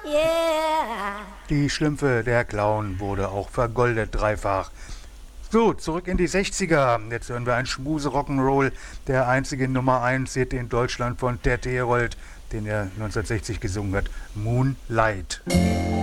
Yeah. Die Schlümpfe, der Clown, wurde auch vergoldet dreifach. So, zurück in die 60er. Jetzt hören wir ein Schmuse-Rock'n'Roll. Der einzige Nummer 1 Hit in Deutschland von Ted Herold, den er 1960 gesungen hat. Moonlight.